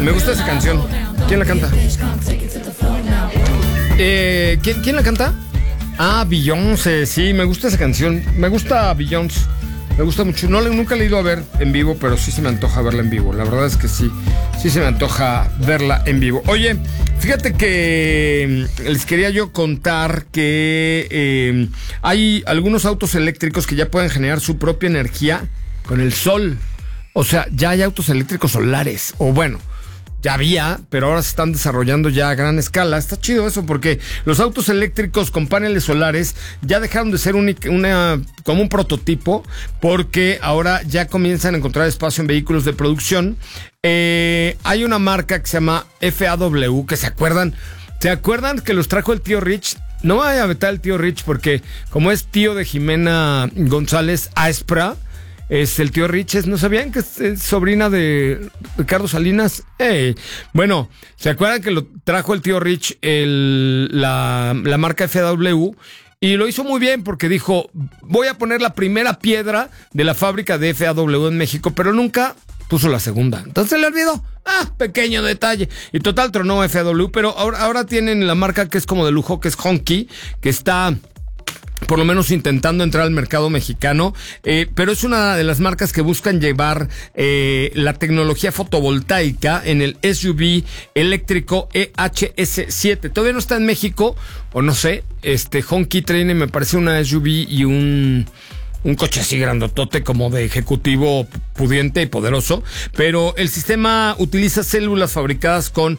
Me gusta esa canción. ¿Quién la canta? ¿Quién la canta? Ah, Beyoncé. Sí, me gusta esa canción. Me gusta Beyoncé. Me gusta mucho. Nunca la he ido a ver en vivo, pero sí se me antoja verla en vivo. La verdad es que sí se me antoja verla en vivo. Oye, fíjate que les quería yo contar que hay algunos autos eléctricos que ya pueden generar su propia energía con el sol. O sea, ya hay autos eléctricos solares. O bueno, ya había, pero ahora se están desarrollando ya a gran escala. Está chido eso porque los autos eléctricos con paneles solares ya dejaron de ser como un prototipo, porque ahora ya comienzan a encontrar espacio en vehículos de producción. Hay una marca que se llama FAW, que ¿se acuerdan que los trajo el tío Rich? No vaya a vetar el tío Rich porque como es tío de Jimena González Aspra, es el tío Rich, ¿no sabían que es sobrina de Ricardo Salinas? Bueno, ¿se acuerdan que lo trajo el tío Rich la marca FAW? Y lo hizo muy bien porque dijo, voy a poner la primera piedra de la fábrica de FAW en México, pero nunca puso la segunda. Entonces le olvidó. Pequeño detalle. Y total tronó FAW, pero ahora tienen la marca que es como de lujo, que es Honky, que está por lo menos intentando entrar al mercado mexicano, pero es una de las marcas que buscan llevar la tecnología fotovoltaica en el SUV eléctrico EHS7. Todavía no está en México, o no sé, Honky Train me parece una SUV y un coche así grandotote como de ejecutivo pudiente y poderoso, pero el sistema utiliza células fabricadas con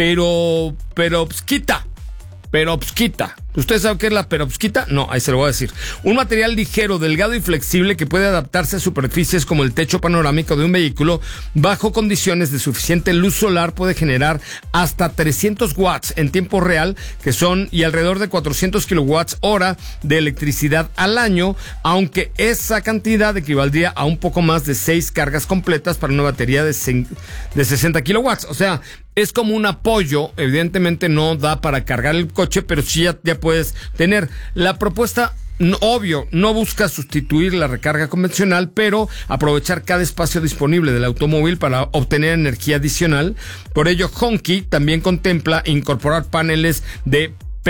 perovskita. ¿Ustedes saben qué es la perovskita? No, ahí se lo voy a decir. Un material ligero, delgado y flexible que puede adaptarse a superficies como el techo panorámico de un vehículo. Bajo condiciones de suficiente luz solar puede generar hasta 300 watts en tiempo real, y alrededor de 400 kilowatts hora de electricidad al año, aunque esa cantidad equivaldría a un poco más de 6 cargas completas para una batería de 60 kilowatts. O sea, es como un apoyo. Evidentemente no da para cargar el coche, pero sí ya puedes tener. La propuesta, obvio, no busca sustituir la recarga convencional, pero aprovechar cada espacio disponible del automóvil para obtener energía adicional. Por ello, Honky también contempla incorporar paneles de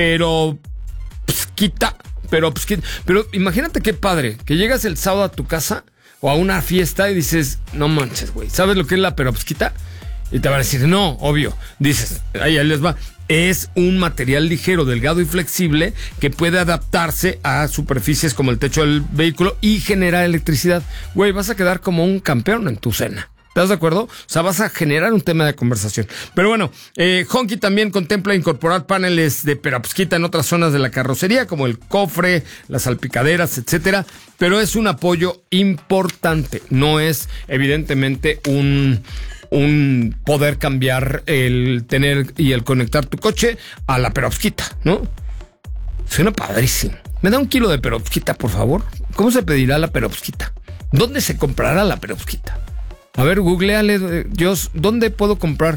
perovskita. Pero imagínate qué padre, que llegas el sábado a tu casa o a una fiesta y dices, no manches, güey, ¿sabes lo que es la perovskita? Y te van a decir, no, obvio. Dices, ahí les va. Es un material ligero, delgado y flexible que puede adaptarse a superficies como el techo del vehículo y generar electricidad. Güey, vas a quedar como un campeón en tu cena. ¿Estás de acuerdo? O sea, vas a generar un tema de conversación. Pero bueno, Honky también contempla incorporar paneles de perovskita en otras zonas de la carrocería, como el cofre, las salpicaderas, etcétera. Pero es un apoyo importante. No es, evidentemente, un poder cambiar el tener y el conectar tu coche a la perovskita, ¿no? Suena padrísimo. ¿Me da 1 kilo de perovskita, por favor? ¿Cómo se pedirá la perovskita? ¿Dónde se comprará la perovskita? A ver, googleale, Dios, ¿dónde puedo comprar?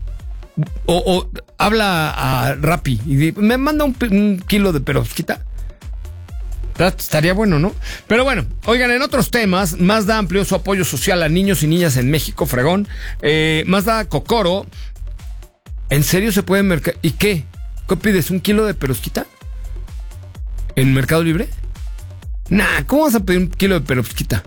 O habla a Rappi y me manda un kilo de perovskita. Estaría bueno, ¿no? Pero bueno, oigan, en otros temas, Mazda amplió su apoyo social a niños y niñas en México, fregón. Mazda Kokoro, ¿en serio se puede mercar? ¿Y qué? ¿Qué pides? ¿1 kilo de perovskita? ¿En Mercado Libre? Nah, ¿cómo vas a pedir 1 kilo de perovskita?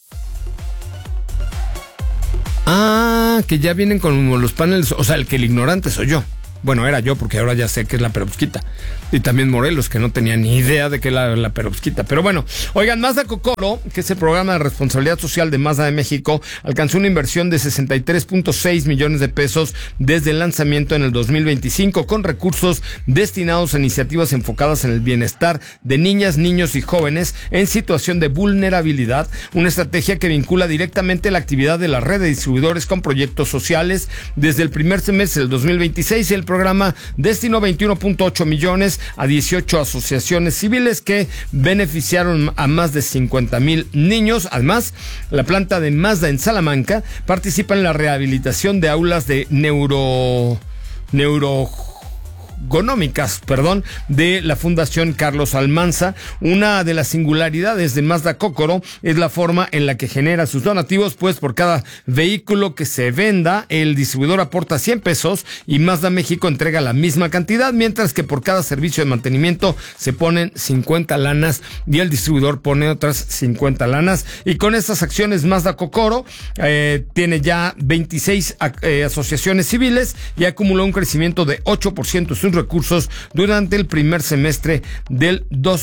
Que ya vienen con los paneles, o sea, el ignorante soy yo. Bueno, era yo, porque ahora ya sé que es la perovskita. Y también Morelos, que no tenía ni idea de qué era la perovskita. Pero bueno, oigan, Mazda Kokoro, que es el programa de responsabilidad social de Mazda de México, alcanzó una inversión de 63.6 millones de pesos desde el lanzamiento en el 2025, con recursos destinados a iniciativas enfocadas en el bienestar de niñas, niños y jóvenes en situación de vulnerabilidad. Una estrategia que vincula directamente la actividad de la red de distribuidores con proyectos sociales. Desde el primer semestre del 2026, el programa destinó 21.8 millones a 18 asociaciones civiles que beneficiaron a más de 50,000 niños. Además, la planta de Mazda en Salamanca participa en la rehabilitación de aulas de ergonómicas, de la Fundación Carlos Almanza. Una de las singularidades de Mazda Cocoro es la forma en la que genera sus donativos, pues por cada vehículo que se venda, el distribuidor aporta 100 pesos y Mazda México entrega la misma cantidad, mientras que por cada servicio de mantenimiento se ponen 50 lanas y el distribuidor pone otras 50 lanas. Y con estas acciones Mazda Cocoro tiene ya 26 asociaciones civiles y acumuló un crecimiento de 8% de sus recursos durante el primer semestre del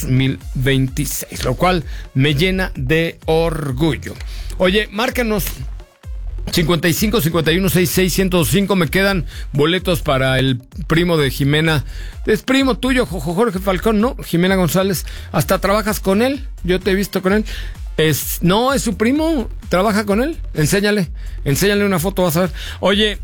2026, lo cual me llena de orgullo. Oye, márcanos 55 51 66 1025. Me quedan boletos para el primo de Jimena. Es primo tuyo, Jorge Falcón, ¿no? Jimena González. ¿Hasta trabajas con él? Yo te he visto con él. No, es su primo. ¿Trabaja con él? Enséñale una foto, vas a ver. Oye,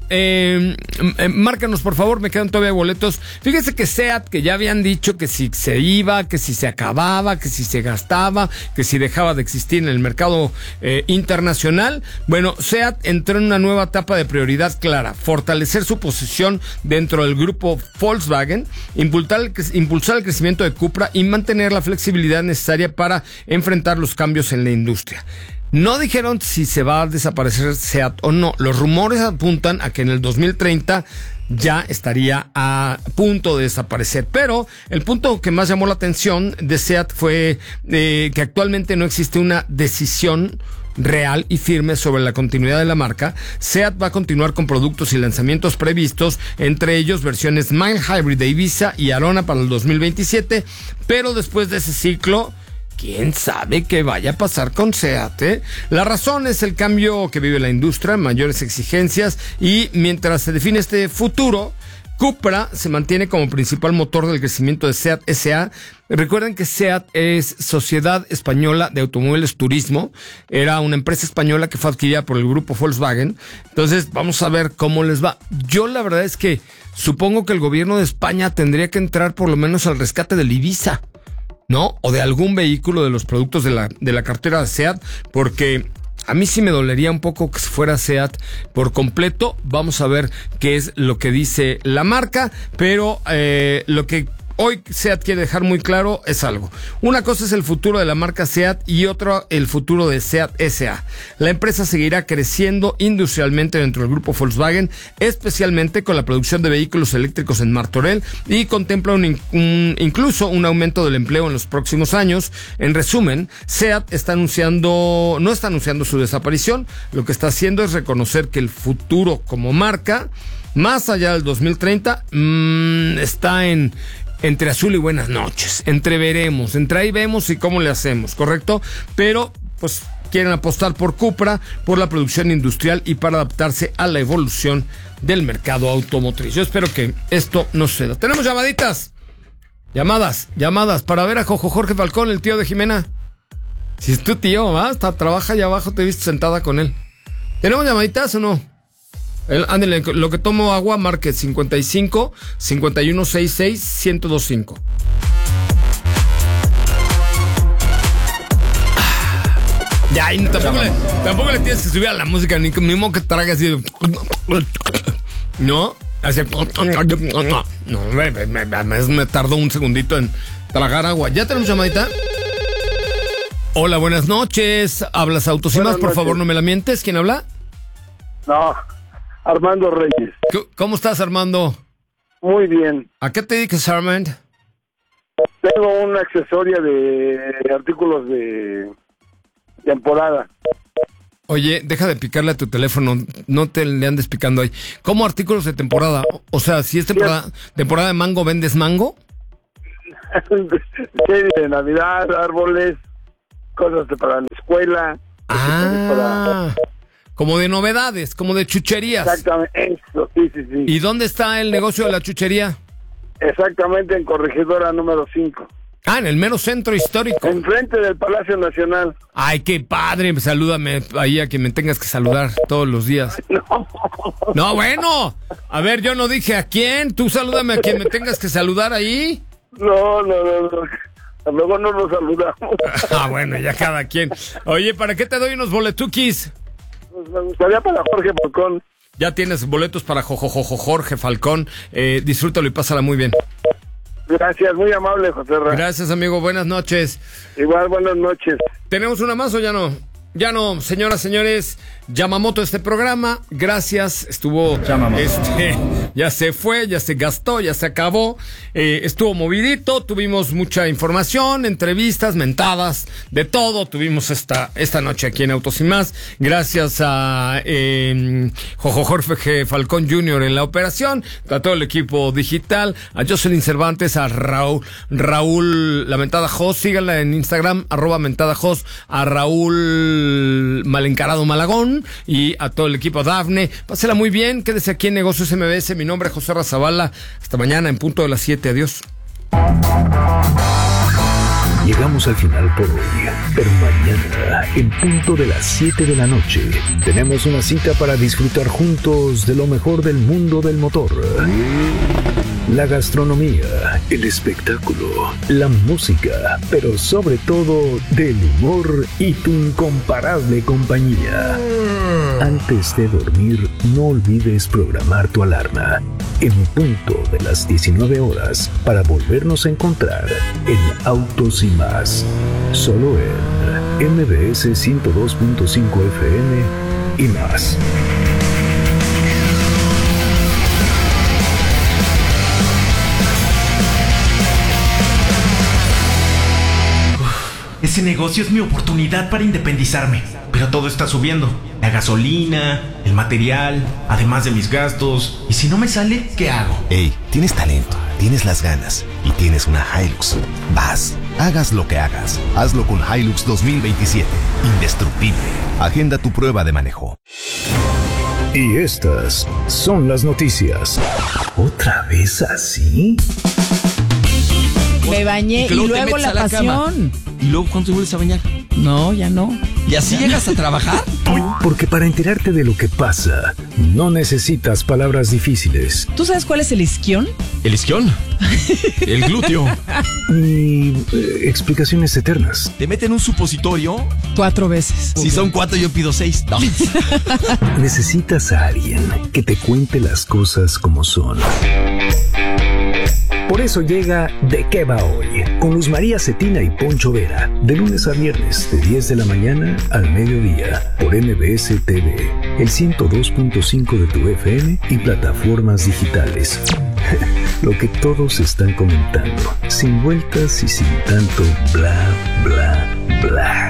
márcanos por favor, me quedan todavía boletos. Fíjese que SEAT, que ya habían dicho que si se iba, que si se acababa, que si se gastaba, que si dejaba de existir en el mercado internacional. Bueno, SEAT entró en una nueva etapa de prioridad clara: fortalecer su posición dentro del grupo Volkswagen, impulsar el crecimiento de Cupra y mantener la flexibilidad necesaria para enfrentar los cambios en la industria. No dijeron si se va a desaparecer SEAT o no. Los rumores apuntan a que en el 2030 ya estaría a punto de desaparecer. Pero el punto que más llamó la atención de SEAT fue que actualmente no existe una decisión real y firme sobre la continuidad de la marca. SEAT va a continuar con productos y lanzamientos previstos, entre ellos versiones Mild Hybrid de Ibiza y Arona para el 2027, pero después de ese ciclo, ¿quién sabe qué vaya a pasar con SEAT? La razón es el cambio que vive la industria, mayores exigencias, y mientras se define este futuro, Cupra se mantiene como principal motor del crecimiento de SEAT S.A. Recuerden que SEAT es Sociedad Española de Automóviles Turismo. Era una empresa española que fue adquirida por el grupo Volkswagen. Entonces, vamos a ver cómo les va. Yo la verdad es que supongo que el gobierno de España tendría que entrar por lo menos al rescate del Ibiza, ¿no? O de algún vehículo de los productos de la cartera de SEAT, porque a mí sí me dolería un poco que fuera SEAT por completo. Vamos a ver qué es lo que dice la marca, pero lo que hoy SEAT quiere dejar muy claro es algo. Una cosa es el futuro de la marca SEAT y otra el futuro de SEAT S.A. La empresa seguirá creciendo industrialmente dentro del grupo Volkswagen, especialmente con la producción de vehículos eléctricos en Martorell, y contempla incluso un aumento del empleo en los próximos años. En resumen, SEAT no está anunciando su desaparición. Lo que está haciendo es reconocer que el futuro como marca, más allá del 2030, está entre azul y buenas noches, entre ahí vemos y cómo le hacemos, ¿correcto? Pero, pues, quieren apostar por Cupra, por la producción industrial y para adaptarse a la evolución del mercado automotriz. Yo espero que esto no suceda. ¿Tenemos llamaditas? Llamadas para ver a Jorge Falcón, el tío de Jimena. Si es tu tío, ¿va? Trabaja allá abajo, te he visto sentada con él. ¿Tenemos llamaditas o no? Ándale, lo que tomo agua, marque 55 51 66 1025. Ya, y tampoco le tienes que subir a la música, ni modo que trague así. ¿No? Así. No, me tardó un segundito en tragar agua. ¿Ya tenemos llamadita? Hola, buenas noches. ¿Hablas Autos y Más? Por favor, no me la mientes. ¿Quién habla? No, Armando Reyes. ¿Cómo estás, Armando? Muy bien. ¿A qué te dedicas, Armando? Tengo una accesoria de artículos de temporada. Oye, deja de picarle a tu teléfono, no te le andes picando ahí. ¿Cómo artículos de temporada? O sea, si es temporada de mango, ¿vendes mango? Serie de Navidad, árboles, cosas para la escuela. Como de novedades, como de chucherías. Exactamente, eso, sí. ¿Y dónde está el negocio de la chuchería? Exactamente, en Corregidora número 5. En el mero centro histórico. Enfrente del Palacio Nacional. Ay, qué padre, salúdame ahí a quien me tengas que saludar todos los días. No, bueno, a ver, yo no dije a quién, tú salúdame a quien me tengas que saludar ahí. No. Luego no nos saludamos. Bueno, ya cada quien. Oye, ¿para qué te doy unos boletuquis? Pues me gustaría para Jorge Falcón. Ya tienes boletos para Jorge Falcón. Disfrútalo y pásala muy bien. Gracias, muy amable, José Ra. Gracias, amigo. Buenas noches. Igual, buenas noches. ¿Tenemos una más o ya no? Ya no, señoras, señores, Yamamoto este programa, gracias, estuvo, ya se fue, ya se gastó, ya se acabó, estuvo movidito, tuvimos mucha información, entrevistas, mentadas, de todo, tuvimos esta noche aquí en Autos y Más, gracias a Jorge Falcón Jr. en la operación, a todo el equipo digital, a Jocelyn Cervantes, a Raúl, la mentada Jos, síganla en Instagram, @mentadajos, a Raúl Malencarado Malagón y a todo el equipo Dafne. Pásela muy bien, quédese aquí en Negocios MBS. Mi nombre es José Razabala. Hasta mañana en punto de las 7. Adiós. Llegamos al final por hoy, pero mañana, en punto de las 7 de la noche, tenemos una cita para disfrutar juntos de lo mejor del mundo del motor. La gastronomía, el espectáculo, la música, pero sobre todo del humor y tu incomparable compañía. Antes de dormir, no olvides programar tu alarma en punto de las 19 horas para volvernos a encontrar en Autos y Más, solo en MBS 102.5 FM y más. Ese negocio es mi oportunidad para independizarme. Pero todo está subiendo. La gasolina, el material, además de mis gastos. ¿Y si no me sale, qué hago? Hey, tienes talento, tienes las ganas y tienes una Hilux. Vas, hagas lo que hagas. Hazlo con Hilux 2027. Indestructible. Agenda tu prueba de manejo. Y estas son las noticias. ¿Otra vez así? Me bañé y luego la pasión. ¿Y luego cuándo te vuelves a bañar? No, ya no. ¿Y así llegas a trabajar? Porque para enterarte de lo que pasa, no necesitas palabras difíciles. ¿Tú sabes cuál es el isquión? ¿El isquión? El glúteo. Ni explicaciones eternas. ¿Te meten un supositorio? 4 veces. Si son 4, yo pido 6. No. Necesitas a alguien que te cuente las cosas como son. Por eso llega ¿De qué va hoy? Con Luz María Cetina y Poncho Vera, de lunes a viernes, de 10 de la mañana al mediodía, por MBS TV, el 102.5 de tu FM y plataformas digitales. Lo que todos están comentando, sin vueltas y sin tanto bla, bla, bla.